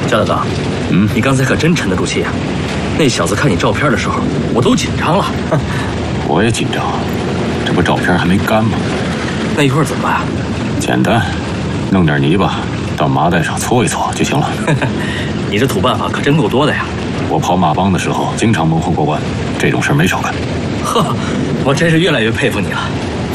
焦大哥，你刚才可真沉得住气啊！那小子看你照片的时候，我都紧张了。 我也紧张，这不照片还没干吗？ 那一会儿怎么办啊？ 简单，弄点泥巴到麻袋上搓一搓就行了。 你这土办法可真够多的呀！ 我跑马帮的时候，经常蒙混过关，这种事没少干。 呵，我真是越来越佩服你了。